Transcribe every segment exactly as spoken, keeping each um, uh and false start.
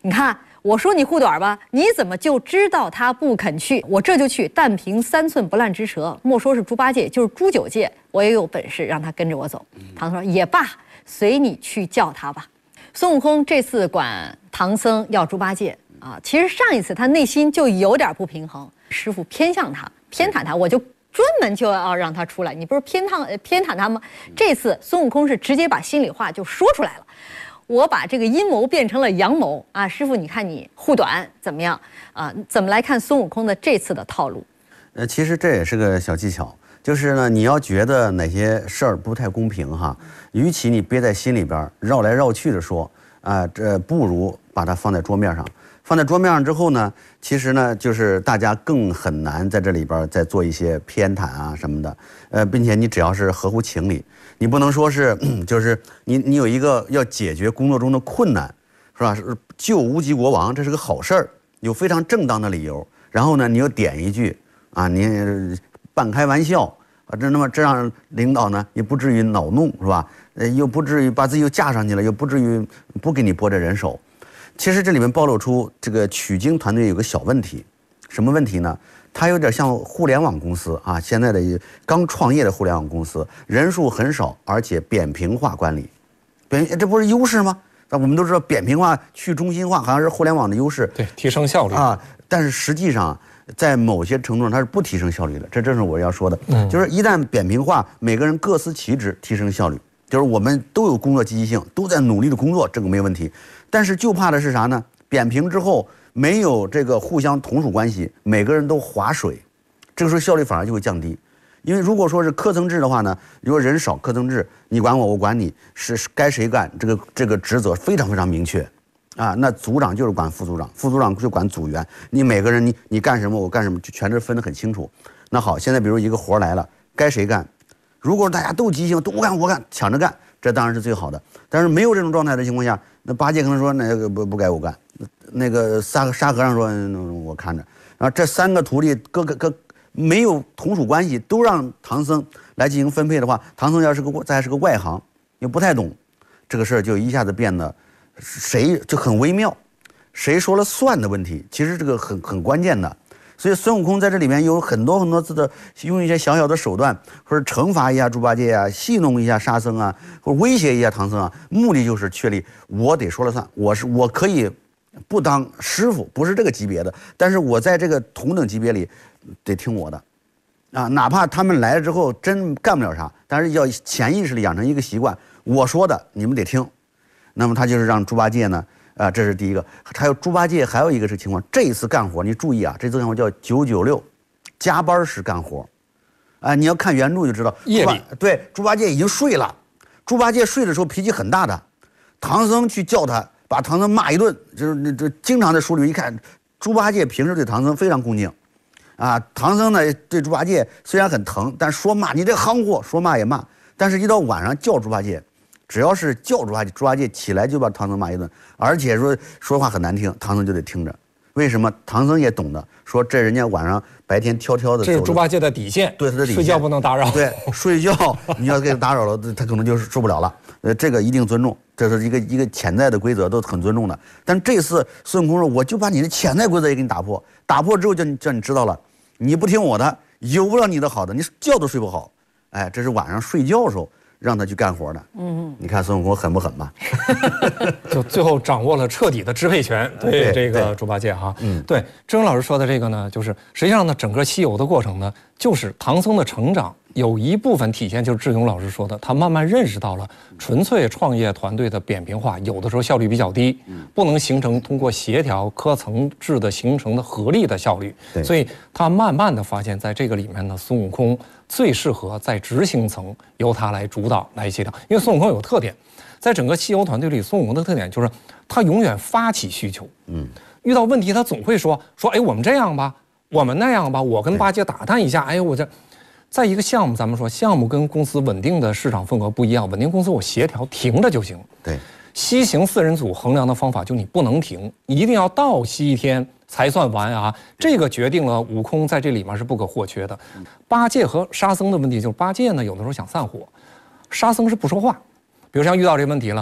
你看。 我说你护短吧，你怎么就知道他不肯去？我这就去，但凭三寸不烂之舌，莫说是猪八戒，就是猪九戒，我也有本事让他跟着我走。唐僧说也罢，随你去叫他吧。孙悟空这次管唐僧要猪八戒啊，其实上一次他内心就有点不平衡，师傅偏向他，偏袒他，我就专门就要让他出来。你不是偏袒偏袒他吗？这次孙悟空是直接把心里话就说出来了。 我把这个阴谋变成了阳谋啊！师傅，你看你护短怎么样啊？怎么来看孙悟空的这次的套路？ 呃，其实这也是个小技巧，就是呢，你要觉得哪些事儿不太公平哈，与其你憋在心里边绕来绕去的说啊，这不如把它放在桌面上。放在桌面上之后呢，其实呢，就是大家更很难在这里边再做一些偏袒啊什么的。呃，并且你只要是合乎情理。 你不能说是，就是你你有一个要解决工作中的困难，是吧？是救无极国王，这是个好事儿，有非常正当的理由。然后呢，你又点一句啊，你半开玩笑啊，这那么这让领导呢也不至于恼怒，是吧？呃，又不至于把自己又架上去了，又不至于不给你拨这人手。其实这里面暴露出这个取经团队有个小问题，什么问题呢？ 它有点像互联网公司啊，现在的刚创业的互联网公司，人数很少，而且扁平化管理，扁这不是优势吗？那我们都知道扁平化、去中心化好像是互联网的优势， 对，提升效率啊。但是实际上，在某些程度上它是不提升效率的，这正是我要说的。嗯，就是一旦扁平化，每个人各司其职，提升效率，就是我们都有工作积极性，都在努力的工作，这个没问题。但是就怕的是啥呢？扁平之后。 没有这个互相同属关系，每个人都划水，这个时候效率反而就会降低。因为如果说是科层制的话呢，如果人少科层制，你管我，我管你，是该谁干，这个这个职责非常非常明确，啊，那组长就是管副组长，副组长就管组员，你每个人你你干什么，我干什么，就全都分得很清楚。那好，现在比如一个活来了，该谁干？如果大家都急性，都我干我干，抢着干，这当然是最好的。但是没有这种状态的情况下，那八戒可能说那个不不该我干。 那个沙沙和尚说：“我看着。”然后这三个徒弟各个各没有同属关系，都让唐僧来进行分配的话，唐僧要是个再是个外行，又不太懂，这个事儿就一下子变得谁就很微妙，谁说了算的问题。其实这个很很关键的。所以孙悟空在这里面有很多很多次的用一些小小的手段，或者惩罚一下猪八戒啊，戏弄一下沙僧啊，或者威胁一下唐僧啊，目的就是确立我得说了算，我是我可以。 不当师傅不是这个级别的，但是我在这个同等级别里得听我的，啊，哪怕他们来了之后真干不了啥，但是要潜意识里养成一个习惯，我说的你们得听。那么他就是让猪八戒呢，啊，这是第一个。还有猪八戒还有一个是情况，这一次干活你注意啊，这次干活叫九九六，加班式干活，啊，你要看原著就知道， 夜里对，猪八戒已经睡了，猪八戒睡的时候脾气很大的，唐僧去叫他。 把唐僧骂一顿，就是那这经常在书里一看，猪八戒平时对唐僧非常恭敬，啊，唐僧呢对猪八戒虽然很疼，但说骂你这夯货，说骂也骂，但是一到晚上叫猪八戒，只要是叫猪八戒，猪八戒起来就把唐僧骂一顿，而且说说话很难听，唐僧就得听着。为什么？唐僧也懂得说这人家晚上白天挑挑的， 这是猪八戒的底线， 对他的底线， 睡觉不能打扰。 对，睡觉你要给他打扰了，他可能就是受不了了。呃，这个一定尊重，这是一个一个潜在的规则，都很尊重的。但这次孙悟空说，我就把你的潜在规则也给你打破，打破之后叫你叫你知道了，你不听我的，有不了你的好的，你觉都睡不好。哎，这是晚上睡觉的时候让他去干活的。嗯，你看孙悟空狠不狠吧？ 就最后掌握了彻底的支配权，对这个猪八戒哈。嗯，对，志勇老师说的这个呢，就是实际上呢，整个西游的过程呢，就是唐僧的成长。有一部分体现就是志勇老师说的，他慢慢认识到了纯粹创业团队的扁平化，有的时候效率比较低，不能形成通过协调科层制的形成的合力的效率。所以他慢慢的发现，在这个里面呢，孙悟空最适合在执行层由他来主导来协调，因为孙悟空有个特点，在整个西游团队里，孙悟空的特点就是他永远发起需求，嗯，遇到问题他总会说说，哎，我们这样吧，我们那样吧，我跟八戒打探一下，哎，我这。在一个项目，咱们说项目跟公司稳定的市场份额不一样，稳定公司我协调停着就行。 对， 西行四人组衡量的方法就你不能停，你一定要倒吸一天才算完啊。这个决定了悟空在这里面是不可或缺的。八戒和沙僧的问题就是八戒呢有的时候想散伙，沙僧是不说话。比如像遇到这个问题了，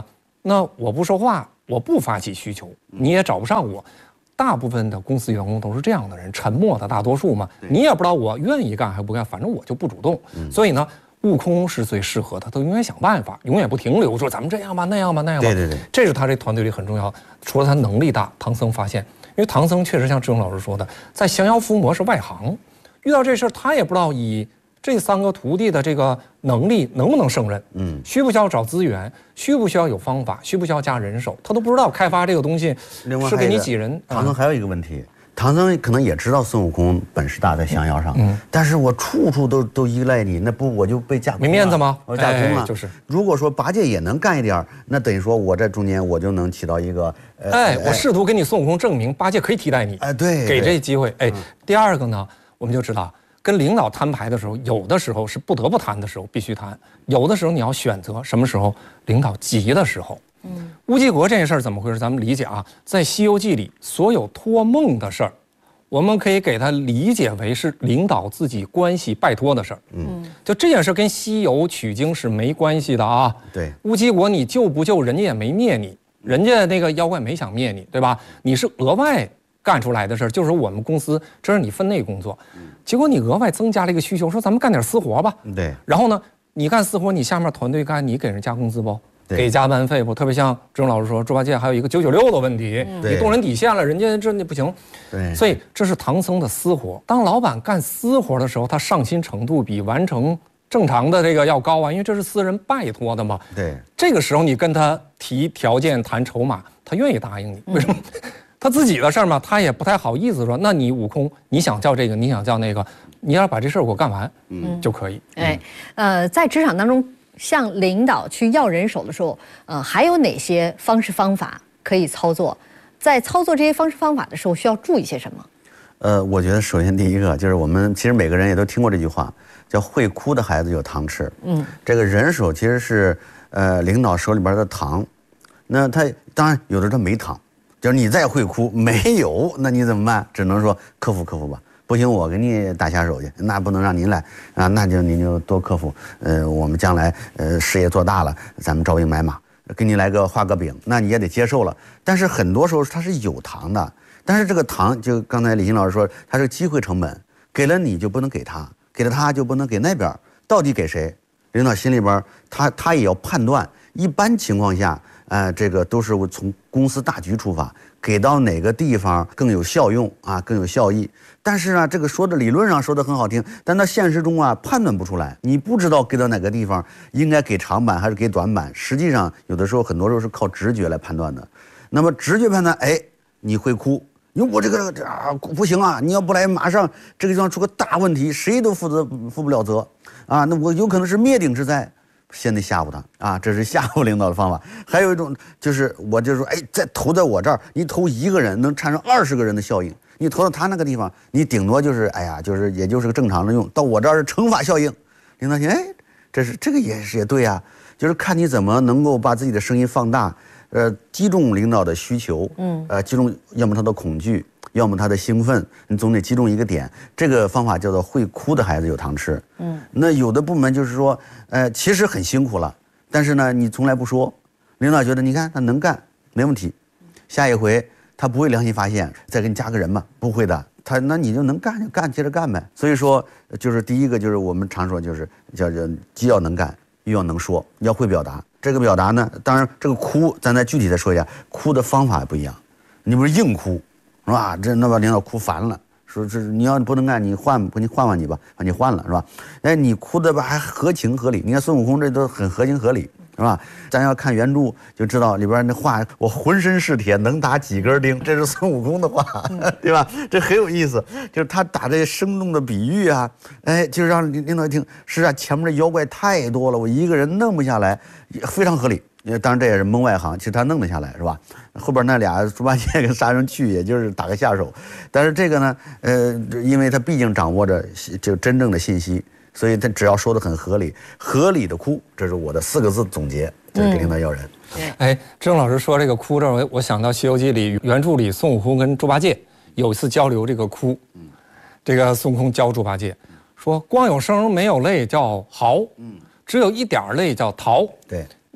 那我不说话，我不发起需求，你也找不上我。大部分的公司员工都是这样的人，沉默的大多数嘛。你也不知道我愿意干还不干，反正我就不主动。嗯、所以呢，悟空是最适合的，他永远想办法，永远不停留，说咱们这样吧，那样吧，那样吧。 对对对， 这是他这团队里很重要。除了他能力大，唐僧发现，因为唐僧确实像志勇老师说的，在降妖伏魔是外行，遇到这事儿他也不知道以这三个徒弟的这个能力能不能胜任？嗯，需不需要找资源？需不需要有方法？需不需要加人手？他都不知道开发这个东西是给你几人。 唐僧还有一个问题，唐僧可能也知道孙悟空本事大在降妖上，嗯，但是我处处都都依赖你，那不我就被架空了？ 没面子吗？ 我架空了。 哎、就是， 如果说八戒也能干一点，那等于说我在中间我就能起到一个， 呃、哎，我试图跟你孙悟空证明八戒可以替代你。 哎，对， 给这机会。哎，嗯、第二个呢，我们就知道。跟领导摊牌的时候，有的时候是不得不谈的时候必须谈，有的时候你要选择什么时候领导急的时候。嗯，乌鸡国这件事儿怎么回事？咱们理解啊，在《西游记》里，所有托梦的事儿，我们可以给它理解为是领导自己关系拜托的事儿。嗯，就这件事跟西游取经是没关系的啊。 对， 乌鸡国你救不救，人家也没灭你，人家那个妖怪没想灭你，对吧？你是额外干出来的事儿，就是我们公司这是你分内工作。嗯，结果你额外增加了一个需求，说咱们干点私活吧。 对。 然后呢，你干私活，你下面团队干，你给人加工资不？给加班费不？特别像志勇老师说，猪八戒还有一个九九六的问题，嗯、你动人底线了，人家这那不行。 对。 所以这是唐僧的私活。当老板干私活的时候，他上心程度比完成正常的这个要高啊，因为这是私人拜托的嘛。 对。 这个时候你跟他提条件、谈筹码，他愿意答应你。为什么？嗯他自己的事儿嘛，他也不太好意思说。那你悟空，你想叫这个，你想叫那个，你要把这事儿给我干完，嗯，就可以。 哎，呃，在职场当中，向领导去要人手的时候，呃，还有哪些方式方法可以操作？在操作这些方式方法的时候，需要注意些什么？ 呃，我觉得首先第一个就是我们其实每个人也都听过这句话，叫会哭的孩子有糖吃。嗯，这个人手其实是呃领导手里边的糖，那他当然有的他没糖。就是你再会哭没有，那你怎么办？只能说克服克服吧。不行，我给你打下手去，那不能让您来啊，那就您就多克服。呃，我们将来呃事业做大了，咱们招兵买马，给你来个画个饼，那你也得接受了。但是很多时候它是有糖的，但是这个糖就刚才李欣老师说，它是机会成本，给了你就不能给他，给了他就不能给那边，到底给谁？领导心里边他他也要判断，一般情况下。呃，这个都是从公司大局出发，给到哪个地方更有效用啊，更有效益。但是啊，这个说的理论上说的很好听，但到现实中啊，判断不出来。你不知道给到哪个地方应该给长板还是给短板，实际上有的时候很多时候是靠直觉来判断的。那么直觉判断，哎，你会哭，因为我这个啊不行啊，你要不来，马上这个地方出个大问题，谁都负责负不了责啊，那我有可能是灭顶之灾。先得吓唬他啊，这是吓唬领导的方法。还有一种就是，我就说，哎，再投在我这儿，你投一个人能产生二十个人的效应。你投到他那个地方，你顶多就是，哎呀，就是也就是个正常的用。到我这儿是乘法效应。领导听，哎，这是这个也是也对啊，就是看你怎么能够把自己的声音放大，呃，击中领导的需求，嗯，呃，击中要么他的恐惧。要么他的兴奋，你总得击中一个点。这个方法叫做会哭的孩子有糖吃。嗯，那有的部门就是说，呃，其实很辛苦了，但是呢，你从来不说，领导觉得你看他能干，没问题，下一回他不会良心发现，再给你加个人嘛，不会的，他那你就能干就干，接着干呗。所以说，就是第一个就是我们常说就是叫叫既要能干又要能说，要会表达。这个表达呢，当然这个哭，咱再具体的说一下，哭的方法不一样，你不是硬哭。是吧？这那把领导哭烦了，说是你要不能干，你换不你换换你吧，把你换了是吧？哎，你哭的吧还合情合理。你看孙悟空这都很合情合理，是吧？咱要看原著就知道里边那话，我浑身是铁，能打几根钉，这是孙悟空的话，对吧？这很有意思，就是他打这生动的比喻啊，哎，就让领导一听，是啊，前面的妖怪太多了，我一个人弄不下来，非常合理。当然这也是门外行，其实他弄得下来是吧？后边那俩猪八戒跟沙僧去，也就是打个下手。但是这个呢，呃，因为他毕竟掌握着就真正的信息，所以他只要说的很合理，合理的哭，这是我的四个字总结，就是给领导要人。 嗯、哎，郑老师说这个哭这，我我想到《西游记》里原著里孙悟空跟猪八戒有一次交流这个哭，嗯，这个孙悟空教猪八戒说，光有声没有泪叫嚎，嗯，只有一点泪叫逃。 对。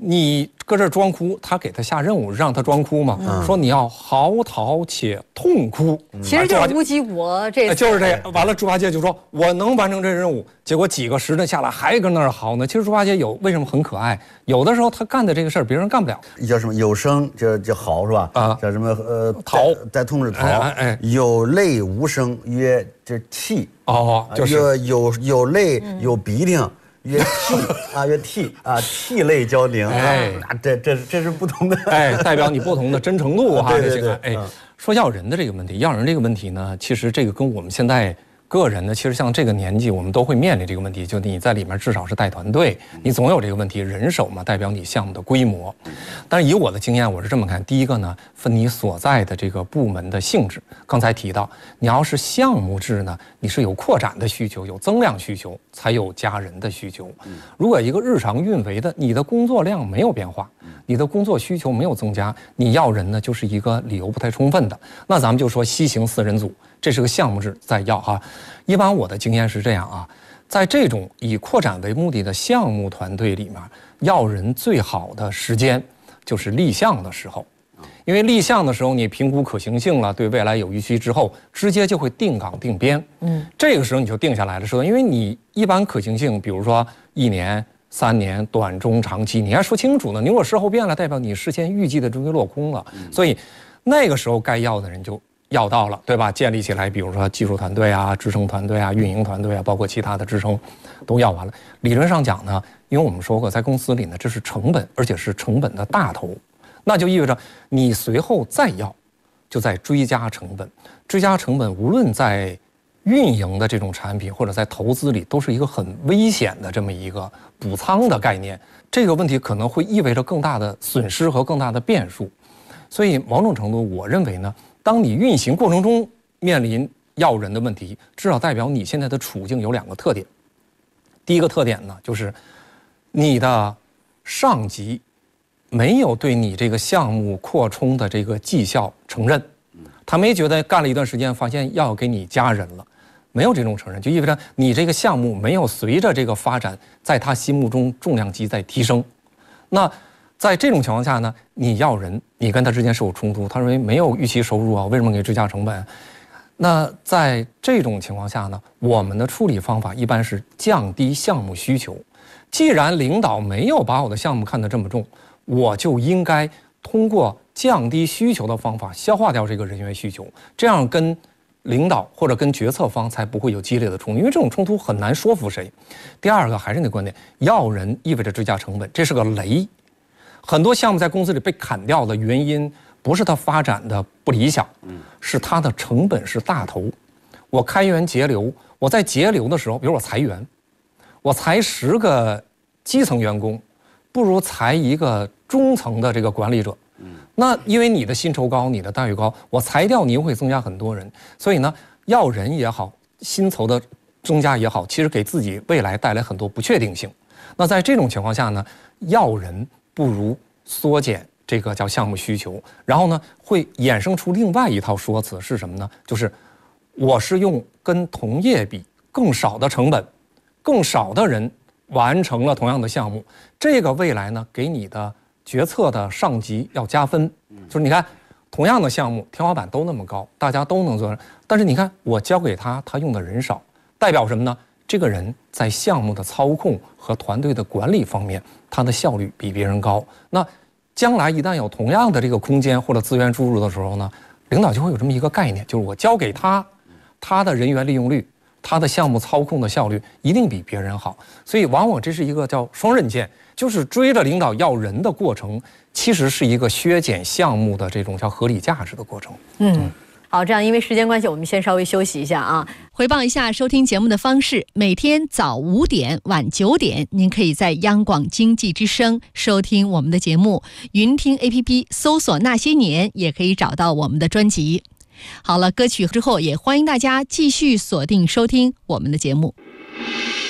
你搁这装哭，他给他下任务让他装哭嘛，嗯、说你要嚎啕且痛哭。 嗯、其实就是乌鸡国这、 呃、就是这。完了，猪八戒就说我能完成这任务，结果几个时辰下来还跟那儿嚎呢。其实猪八戒有为什么很可爱？有的时候他干的这个事儿别人干不了。 叫什么有声叫叫嚎是吧？啊，叫什么呃逃在痛是逃。 哎哎哎， 有泪无声曰这涕。 哦，就是有有有泪有鼻涕。嗯曰涕啊，曰涕啊，涕泪交凝。哎，这这这是不同的， 哎，代表你不同的真诚度哈。 对对对。 哎，说要人的这个问题，要人这个问题呢，其实这个跟我们现在个人呢，其实像这个年纪，我们都会面临这个问题。就你在里面至少是带团队，你总有这个问题，人手嘛，代表你项目的规模。但是以我的经验，我是这么看：第一个呢，分你所在的这个部门的性质。刚才提到，你要是项目制呢，你是有扩展的需求，有增量需求，才有加人的需求。如果一个日常运维的，你的工作量没有变化，你的工作需求没有增加，你要人呢，就是一个理由不太充分的。那咱们就说西行四人组，这是个项目制在要哈。一般我的经验是这样啊，在这种以扩展为目的的项目团队里面，要人最好的时间就是立项的时候。因为立项的时候，你评估可行性了，对未来有预期之后，直接就会定岗定编。嗯，这个时候你就定下来了，说，因为你一般可行性，比如说一年、三年、短中长期，你还说清楚呢。你如果事后变了，代表你事先预计的终于落空了。所以那个时候该要的人就要到了，对吧？建立起来，比如说技术团队啊、支撑团队啊、运营团队啊，包括其他的支撑，都要完了。理论上讲呢，因为我们说过，在公司里呢，这是成本，而且是成本的大头。那就意味着你随后再要，就在追加成本。追加成本，无论在运营的这种产品，或者在投资里，都是一个很危险的这么一个补仓的概念。这个问题可能会意味着更大的损失和更大的变数。所以某种程度，我认为呢，当你运行过程中面临要人的问题，至少代表你现在的处境有两个特点。第一个特点呢，就是你的上级没有对你这个项目扩充的这个绩效承认，他没觉得干了一段时间发现要给你加人了，没有这种承认，就意味着你这个项目没有随着这个发展，在他心目中重量级在提升。那在这种情况下呢，你要人，你跟他之间是有冲突，他认为没有预期收入啊，为什么给追加成本？那在这种情况下呢，我们的处理方法一般是降低项目需求。既然领导没有把我的项目看得这么重，我就应该通过降低需求的方法消化掉这个人员需求，这样跟领导或者跟决策方才不会有激烈的冲突，因为这种冲突很难说服谁。第二个还是那观点，要人意味着追加成本，这是个雷。很多项目在公司里被砍掉的原因，不是它发展的不理想，是它的成本是大头。我开源节流，我在节流的时候，比如我裁员，我裁十个基层员工，不如裁一个中层的这个管理者。那因为你的薪酬高，你的待遇高，我裁掉你又会增加很多人，所以呢，要人也好，薪酬的增加也好，其实给自己未来带来很多不确定性。那在这种情况下呢，要人不如缩减这个叫项目需求，然后呢，会衍生出另外一套说辞是什么呢？就是我是用跟同业比更少的成本，更少的人完成了同样的项目，这个未来呢，给你的决策的上级要加分。就是你看，同样的项目天花板都那么高，大家都能做，但是你看我交给他，他用的人少，代表什么呢？这个人在项目的操控和团队的管理方面，他的效率比别人高。那将来一旦有同样的这个空间或者资源注入的时候呢，领导就会有这么一个概念，就是我交给他，他的人员利用率，他的项目操控的效率一定比别人好。所以往往这是一个叫双刃剑，就是追着领导要人的过程，其实是一个削减项目的这种叫合理价值的过程。 嗯，好，这样因为时间关系，我们先稍微休息一下啊。 回报一下收听节目的方式：每天早五点、晚九点，您可以在央广经济之声收听我们的节目；云听 A P P 搜索那些年，也可以找到我们的专辑。好了，歌曲之后，也欢迎大家继续锁定收听我们的节目。